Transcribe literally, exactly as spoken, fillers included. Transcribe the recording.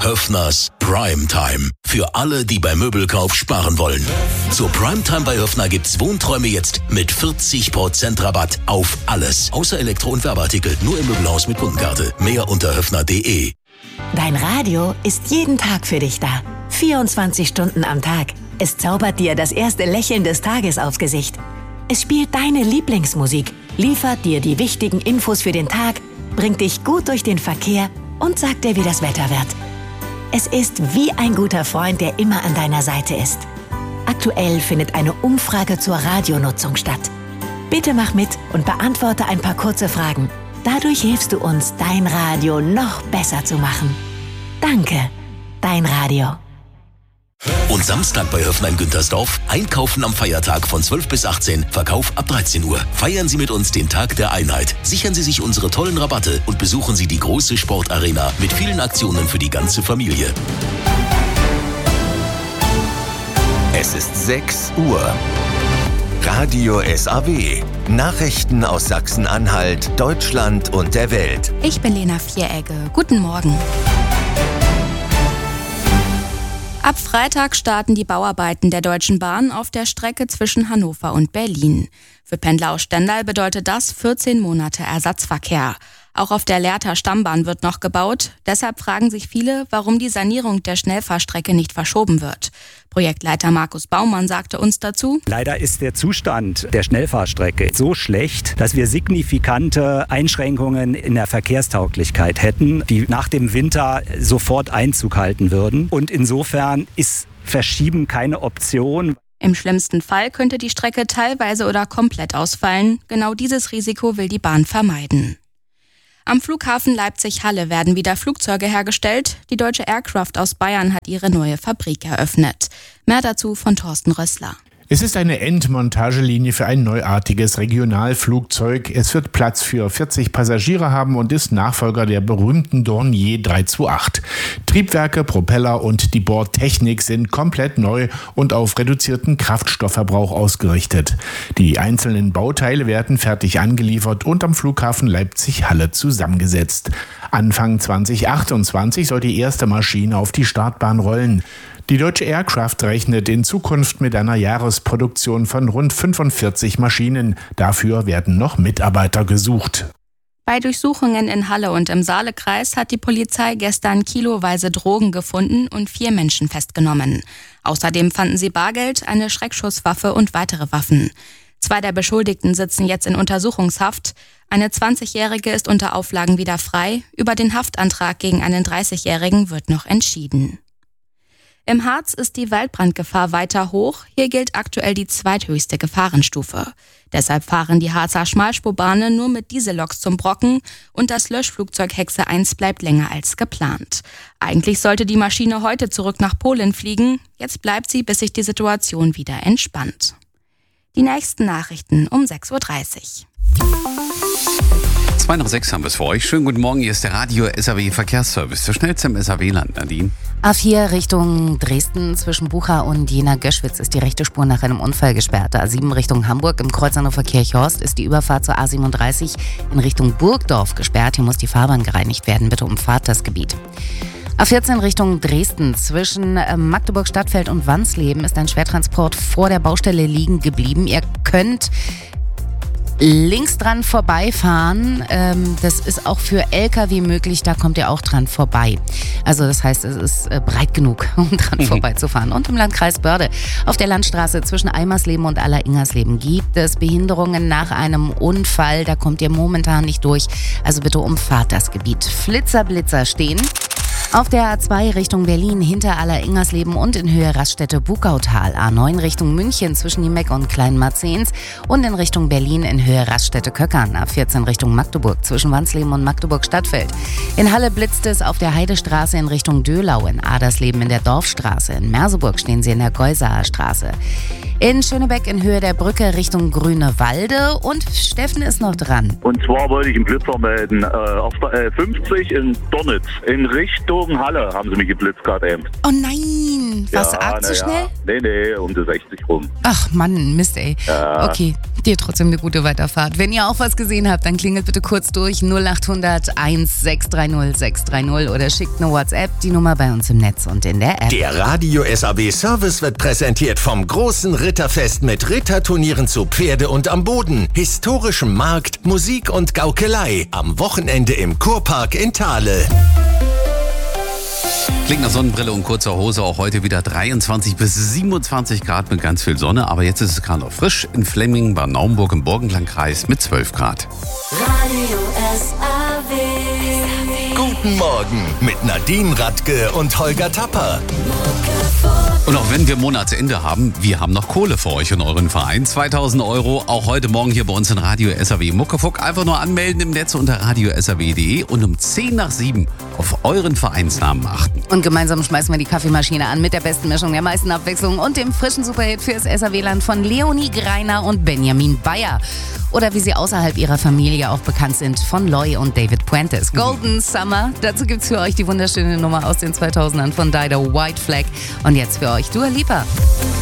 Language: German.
Höffners Primetime. Für alle, die beim Möbelkauf sparen wollen. Zur Primetime bei Höffner gibt's Wohnträume jetzt mit vierzig Prozent Rabatt auf alles. Außer Elektro- und Werbeartikel. Nur im Möbelhaus mit Kundenkarte. Mehr unter höffner punkt de. Dein Radio ist jeden Tag für dich da. vierundzwanzig Stunden am Tag. Es zaubert dir das erste Lächeln des Tages aufs Gesicht. Es spielt deine Lieblingsmusik, liefert dir die wichtigen Infos für den Tag, bringt dich gut durch den Verkehr und sagt dir, wie das Wetter wird. Es ist wie ein guter Freund, der immer an deiner Seite ist. Aktuell findet eine Umfrage zur Radionutzung statt. Bitte mach mit und beantworte ein paar kurze Fragen. Dadurch hilfst du uns, dein Radio noch besser zu machen. Danke, dein Radio. Und Samstag bei Höffner in Güntersdorf. Einkaufen am Feiertag von zwölf bis achtzehn, Verkauf ab dreizehn Uhr. Feiern Sie mit uns den Tag der Einheit. Sichern Sie sich unsere tollen Rabatte und besuchen Sie die große Sportarena mit vielen Aktionen für die ganze Familie. Es ist sechs Uhr. Radio S A W. Nachrichten aus Sachsen-Anhalt, Deutschland und der Welt. Ich bin Lena Vieregge. Guten Morgen. Ab Freitag starten die Bauarbeiten der Deutschen Bahn auf der Strecke zwischen Hannover und Berlin. Für Pendler aus Stendal bedeutet das vierzehn Monate Ersatzverkehr. Auch auf der Lehrter Stammbahn wird noch gebaut. Deshalb fragen sich viele, warum die Sanierung der Schnellfahrstrecke nicht verschoben wird. Projektleiter Markus Baumann sagte uns dazu: Leider ist der Zustand der Schnellfahrstrecke so schlecht, dass wir signifikante Einschränkungen in der Verkehrstauglichkeit hätten, die nach dem Winter sofort Einzug halten würden. Und insofern ist Verschieben keine Option. Im schlimmsten Fall könnte die Strecke teilweise oder komplett ausfallen. Genau dieses Risiko will die Bahn vermeiden. Am Flughafen Leipzig-Halle werden wieder Flugzeuge hergestellt. Die Deutsche Aircraft aus Bayern hat ihre neue Fabrik eröffnet. Mehr dazu von Thorsten Rössler. Es ist eine Endmontagelinie für ein neuartiges Regionalflugzeug. Es wird Platz für vierzig Passagiere haben und ist Nachfolger der berühmten Dornier drei zwei acht. Triebwerke, Propeller und die Bordtechnik sind komplett neu und auf reduzierten Kraftstoffverbrauch ausgerichtet. Die einzelnen Bauteile werden fertig angeliefert und am Flughafen Leipzig-Halle zusammengesetzt. Anfang zwanzig achtundzwanzig soll die erste Maschine auf die Startbahn rollen. Die Deutsche Aircraft rechnet in Zukunft mit einer Jahresproduktion von rund fünfundvierzig Maschinen. Dafür werden noch Mitarbeiter gesucht. Bei Durchsuchungen in Halle und im Saalekreis hat die Polizei gestern kiloweise Drogen gefunden und vier Menschen festgenommen. Außerdem fanden sie Bargeld, eine Schreckschusswaffe und weitere Waffen. Zwei der Beschuldigten sitzen jetzt in Untersuchungshaft. Eine zwanzigjährige ist unter Auflagen wieder frei. Über den Haftantrag gegen einen dreißigjährigen wird noch entschieden. Im Harz ist die Waldbrandgefahr weiter hoch. Hier gilt aktuell die zweithöchste Gefahrenstufe. Deshalb fahren die Harzer Schmalspurbahnen nur mit Dieselloks zum Brocken und das Löschflugzeug Hexe eins bleibt länger als geplant. Eigentlich sollte die Maschine heute zurück nach Polen fliegen. Jetzt bleibt sie, bis sich die Situation wieder entspannt. Die nächsten Nachrichten um sechs Uhr dreißig. zwei nach sechs haben wir es für euch. Schönen guten Morgen, hier ist der Radio S A W Verkehrsservice. Zur schnellste im S A W-Land, Nadine. A vier Richtung Dresden zwischen Bucha und Jena-Göschwitz ist die rechte Spur nach einem Unfall gesperrt. A sieben Richtung Hamburg im Kreuz Hannover Kirchhorst ist die Überfahrt zur A siebenunddreißig in Richtung Burgdorf gesperrt. Hier muss die Fahrbahn gereinigt werden. Bitte umfahrt das Gebiet. A vierzehn Richtung Dresden zwischen Magdeburg Stadtfeld und Wansleben ist ein Schwertransport vor der Baustelle liegen geblieben. Ihr könnt links dran vorbeifahren. Ähm, das ist auch für L K W möglich, da kommt ihr auch dran vorbei. Also das heißt, es ist äh, breit genug, um dran mhm. vorbeizufahren. Und im Landkreis Börde auf der Landstraße zwischen Eimersleben und Alleringersleben gibt es Behinderungen nach einem Unfall. Da kommt ihr momentan nicht durch. Also bitte umfahrt das Gebiet. Flitzer, stehen. Auf der A zwei Richtung Berlin hinter Alleringersleben und in Höhe Raststätte Bugautal. A neun Richtung München zwischen Niemeck und Kleinmarzens und in Richtung Berlin in Höhe Raststätte Köckern. A vierzehn Richtung Magdeburg zwischen Wansleben und Magdeburg Stadtfeld. In Halle blitzt es auf der Heidestraße in Richtung Dölau. In Adersleben in der Dorfstraße. In Merseburg stehen sie in der Geusaer Straße. In Schönebeck in Höhe der Brücke Richtung Grünewalde. Und Steffen ist noch dran. Und zwar wollte ich einen Blitzer melden. Äh, auf der äh, fünfzig in Dornitz in Richtung Halle haben sie mich geblitzt gerade eben. Oh nein! Nein, warst ja, du arg zu ja. schnell? Nee, nee, um die sechzig rum. Ach Mann, Mist ey. Ja. Okay, dir trotzdem eine gute Weiterfahrt. Wenn ihr auch was gesehen habt, dann klingelt bitte kurz durch null acht hundert eins sechs drei null sechs drei null oder schickt eine WhatsApp, die Nummer bei uns im Netz und in der App. Der Radio S A B Service wird präsentiert vom großen Ritterfest mit Ritterturnieren zu Pferde und am Boden, historischem Markt, Musik und Gaukelei am Wochenende im Kurpark in Thale. Klingt nach Sonnenbrille und kurzer Hose, auch heute wieder dreiundzwanzig bis siebenundzwanzig Grad mit ganz viel Sonne. Aber jetzt ist es gerade noch frisch in Flemmingen bei Naumburg im Burgenlandkreis mit zwölf Grad. Radio S A W. Guten Morgen mit Nadine Radke und Holger Tapper. Und auch wenn wir Monatsende haben, wir haben noch Kohle für euch und euren Verein. zweitausend Euro, auch heute Morgen hier bei uns in Radio S A W Muckefuck. Einfach nur anmelden im Netz unter radio s a w punkt d e und um zehn nach sieben auf euren Vereinsnamen achten. Und gemeinsam schmeißen wir die Kaffeemaschine an mit der besten Mischung, der meisten Abwechslung und dem frischen Superhit fürs S A W-Land von Leonie Greiner und Benjamin Bayer. Oder wie sie außerhalb ihrer Familie auch bekannt sind, von Loy und David Puentes. Golden Summer, dazu gibt's für euch die wunderschöne Nummer aus den zweitausendern von Dido, White Flag. Und jetzt für euch Dua Lipa.